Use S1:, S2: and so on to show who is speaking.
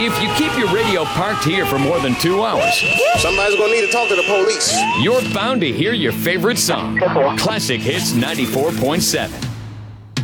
S1: If you keep your radio parked here for more than 2 hours,
S2: somebody's gonna need to talk to the police.
S1: You're bound to hear your favorite song. Classic Hits 94.7.